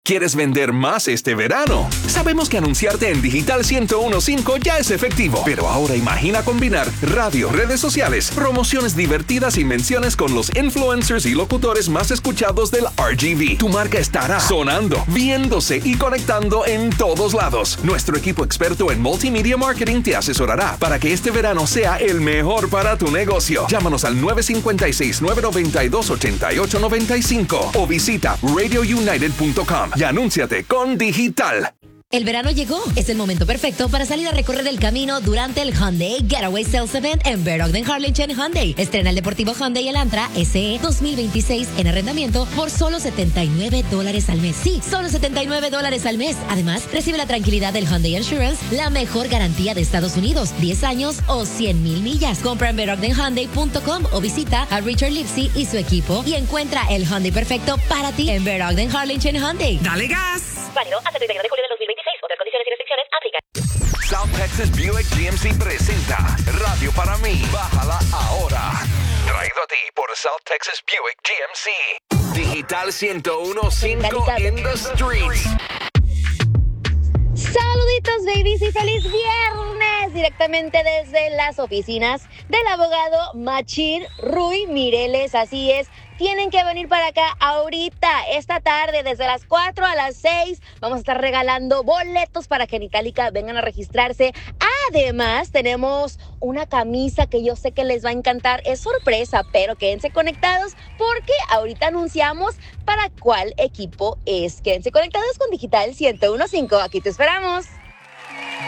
¿Quieres vender más este verano? Sabemos que anunciarte en Digital 101.5 ya es efectivo, pero ahora imagina combinar radio, redes sociales, promociones divertidas y menciones con los influencers y locutores más escuchados del RGV. Tu marca estará sonando, viéndose y conectando en todos lados. Nuestro equipo experto en multimedia marketing te asesorará para que este verano sea el mejor para tu negocio. Llámanos al 956-992-8895 o visita radiounited.com. Y anúnciate con Digital. El verano llegó. Es el momento perfecto para salir a recorrer el camino durante el Hyundai Getaway Sales Event en Bear Ogden Harlingen Hyundai. Estrena el deportivo Hyundai Elantra SE 2026 en arrendamiento por solo $79 al mes. Sí, solo $79 al mes. Además, recibe la tranquilidad del Hyundai Insurance, la mejor garantía de Estados Unidos, 10 años o 100,000 millas. Compra en BearOgdenHyundai.com o visita a Richard Lipsy y su equipo y encuentra el Hyundai perfecto para ti en Bear Ogden Harlingen Hyundai. ¡Dale gas! Válido hasta el 31 de julio de 2026. Otras condiciones y restricciones aplican. South Texas Buick GMC presenta Radio para mí. Bájala ahora. Traído a ti por South Texas Buick GMC. Digital 101.5 in the streets. Saluditos, babies, y feliz viernes directamente desde las oficinas del abogado Machir Ruy Mireles. Así es, tienen que venir para acá ahorita, esta tarde, desde las 4 a las 6. Vamos a estar regalando boletos para que en Itálica vengan a registrarse. Además, tenemos una camisa que yo sé que les va a encantar. Es sorpresa, pero quédense conectados porque ahorita anunciamos para cuál equipo es. Quédense conectados con Digital 101.5. Aquí te esperamos.